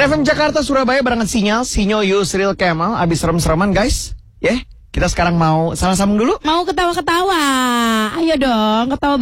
FM Jakarta, Surabaya barengan Sinyo Yusril Kemal. Abis serem-sereman guys. Kita sekarang mau salah sambung dulu. Mau ketawa-ketawa. Ayo dong, ketawa